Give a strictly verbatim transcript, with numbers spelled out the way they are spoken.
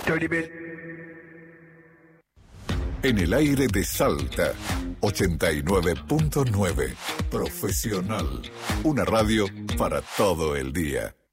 En el aire de Salta, ochenta y nueve punto nueve. Profesional. Una radio para todo el día.